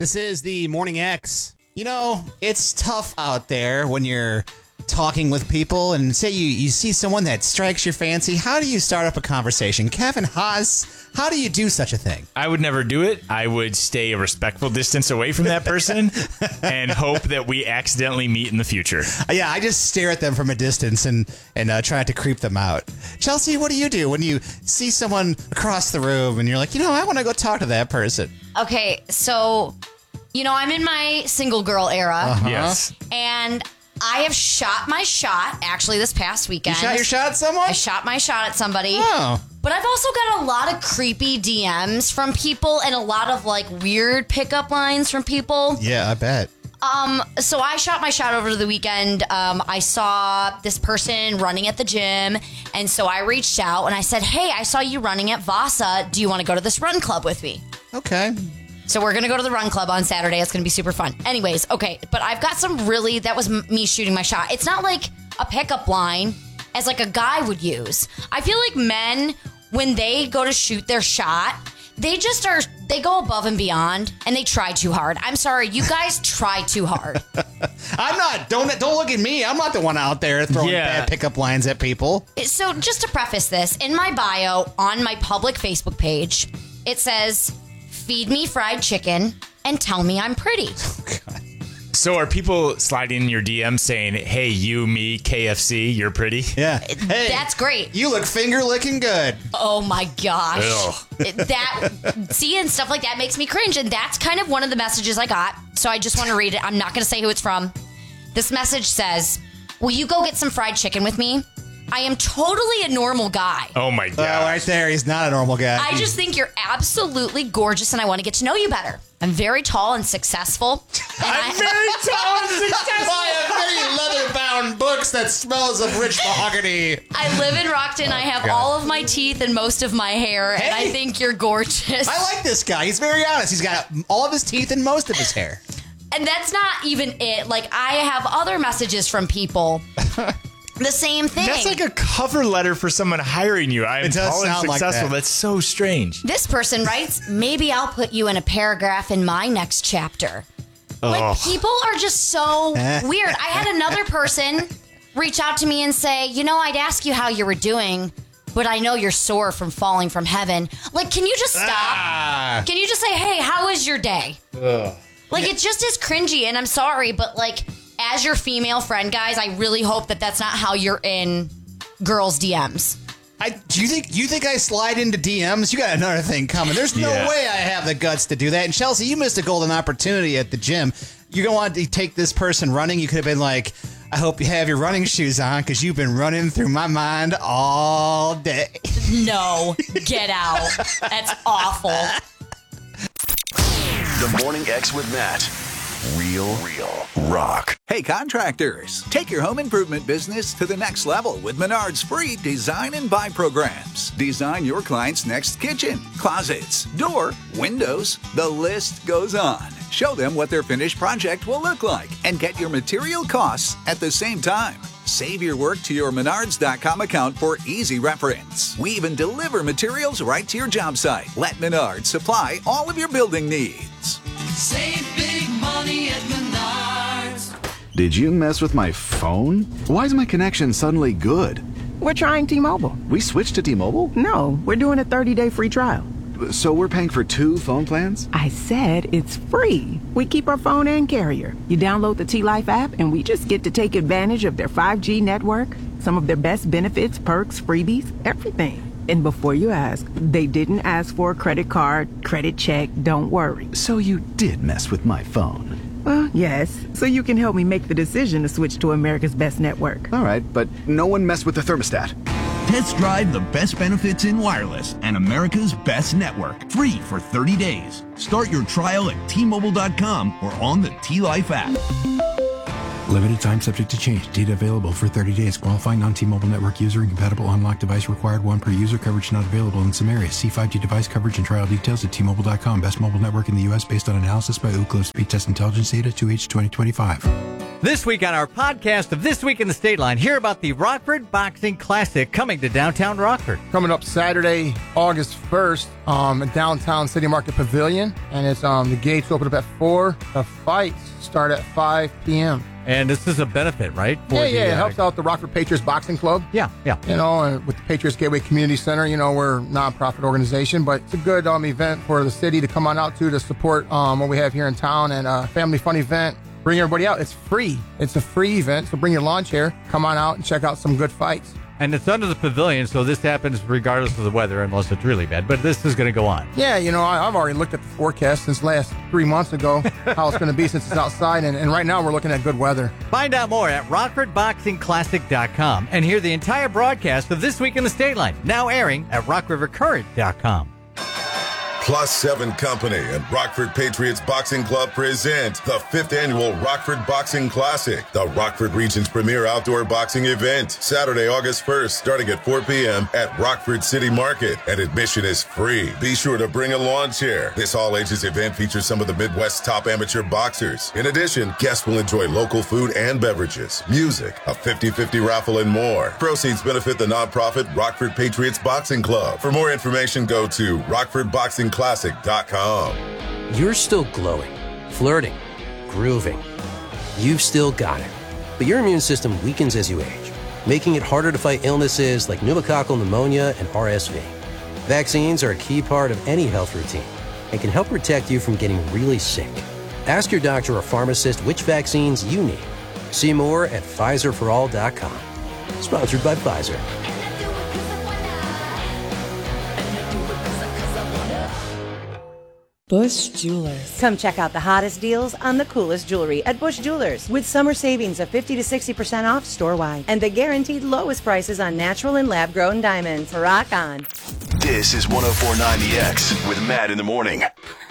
This is the Morning X. You know, it's tough out there when you're talking with people and say you see someone that strikes your fancy. How do you start up a conversation? Kevin Haas, how do you do such a thing? I would never do it. I would stay a respectful distance away from that person and hope that we accidentally meet in the future. Yeah, I just stare at them from a distance and try not to creep them out. Chelsea, what do you do when you see someone across the room and you're like, I want to go talk to that person? Okay, so, I'm in my single girl era. Uh-huh. Yes. And I have shot my shot, actually, this past weekend. You shot your shot at someone? I shot my shot at somebody. Oh. But I've also got a lot of creepy DMs from people and a lot of, weird pickup lines from people. Yeah, I bet. So I shot my shot over the weekend. I saw this person running at the gym, and so I reached out and I said, hey, I saw you running at Vasa. Do you want to go to this run club with me? Okay. So we're going to go to the run club on Saturday. It's going to be super fun. Anyways, okay, but I've got that was me shooting my shot. It's not like a pickup line as a guy would use. I feel like men, when they go to shoot their shot, they go above and beyond and they try too hard. I'm sorry, you guys try too hard. I'm not. Don't look at me. I'm not the one out there throwing bad pickup lines at people. So just to preface this, in my bio on my public Facebook page, it says, feed me fried chicken and tell me I'm pretty. Oh, God. So are people sliding in your DM saying, hey, you, me, KFC, you're pretty? Yeah. Hey, that's great. You look finger-licking good. Oh, my gosh. Ugh. Seeing stuff like that makes me cringe, and that's kind of one of the messages I got. So I just want to read it. I'm not going to say who it's from. This message says, will you go get some fried chicken with me? I am totally a normal guy. Oh, my God. Well, right there, he's not a normal guy. I just think you're absolutely gorgeous, and I want to get to know you better. I'm very tall and successful. I'm very tall and successful. I have many leather-bound books that smells of rich mahogany. I live in Rockton. I have all of my teeth and most of my hair, and I think you're gorgeous. I like this guy. He's very honest. He's got all of his teeth and most of his hair. And that's not even it. I have other messages from people. The same thing. That's like a cover letter for someone hiring you. I'm tall and successful. That's so strange. This person writes, maybe I'll put you in a paragraph in my next chapter. People are just so weird. I had another person reach out to me and say, I'd ask you how you were doing, but I know you're sore from falling from heaven. Can you just stop? Can you just say, hey, how was your day? It just is cringy, and I'm sorry, but as your female friend, guys, I really hope that that's not how you're in girls' DMs. Do you think I slide into DMs? You got another thing coming. There's no way I have the guts to do that. And Chelsea, you missed a golden opportunity at the gym. You're going to want to take this person running. You could have been like, I hope you have your running shoes on because you've been running through my mind all day. No, get out. That's awful. The Morning X with Matt. Real rock. Hey, contractors, take your home improvement business to the next level with Menard's free Design and Buy programs. Design your client's next kitchen, closets, door, windows. The list goes on. Show them what their finished project will look like and get your material costs at the same time. Save your work to your Menards.com account for easy reference. We even deliver materials right to your job site. Let Menards supply all of your building needs. Save big money at Menards. Did you mess with my phone? Why is my connection suddenly good? We're trying T-Mobile. We switched to T-Mobile? No, we're doing a 30-day free trial. So we're paying for 2 phone plans? I said it's free. We keep our phone and carrier. You download the T-Life app, and we just get to take advantage of their 5G network, some of their best benefits, perks, freebies, everything. And before you ask, they didn't ask for a credit card, credit check, don't worry. So you did mess with my phone? Well, yes. So you can help me make the decision to switch to America's best network. All right, but no one messed with the thermostat. Test drive the best benefits in wireless and America's best network. Free for 30 days. Start your trial at T-Mobile.com or on the T-Life app. Limited time subject to change. Data available for 30 days. Qualifying non-T-Mobile network user. Incompatible unlocked device required. 1 per user. Coverage not available in some areas. See 5G device coverage and trial details at T-Mobile.com. Best mobile network in the U.S. based on analysis by Ookla Speed Test Intelligence data 2H 2025. This week on our podcast of This Week in the State Line, hear about the Rockford Boxing Classic coming to downtown Rockford. Coming up Saturday, August 1st, at downtown City Market Pavilion, and it's the gates open up at 4. The fights start at 5 p.m. And this is a benefit, right? It helps out the Rockford Patriots Boxing Club. Yeah. You know, and with the Patriots Gateway Community Center, you know, we're a nonprofit organization, but it's a good event for the city to come on out to support what we have here in town, and a family fun event. Bring everybody out. It's free. It's a free event, so bring your lawn chair. Come on out and check out some good fights. And it's under the pavilion, so this happens regardless of the weather, unless it's really bad. But this is going to go on. Yeah, you know, I've already looked at the forecast since last 3 months ago, how it's going to be since it's outside, and right now we're looking at good weather. Find out more at RockfordBoxingClassic.com and hear the entire broadcast of This Week in the State Line, now airing at RockRiverCurrent.com. Plus 7 Company and Rockford Patriots Boxing Club present the 5th annual Rockford Boxing Classic, the Rockford region's premier outdoor boxing event. Saturday, August 1st, starting at 4 p.m. at Rockford City Market, and admission is free. Be sure to bring a lawn chair. This all-ages event features some of the Midwest's top amateur boxers. In addition, guests will enjoy local food and beverages, music, a 50-50 raffle, and more. Proceeds benefit the nonprofit Rockford Patriots Boxing Club. For more information, go to RockfordBoxingClassic.com. You're still glowing, flirting, grooving. You've still got it. But your immune system weakens as you age, making it harder to fight illnesses like pneumococcal pneumonia and RSV. Vaccines are a key part of any health routine and can help protect you from getting really sick. Ask your doctor or pharmacist which vaccines you need. See more at PfizerForAll.com. Sponsored by Pfizer. Bush Jewelers. Come check out the hottest deals on the coolest jewelry at Bush Jewelers, with summer savings of 50 to 60% off store-wide and the guaranteed lowest prices on natural and lab-grown diamonds. Rock on. This is 104.9 The X with Matt in the morning.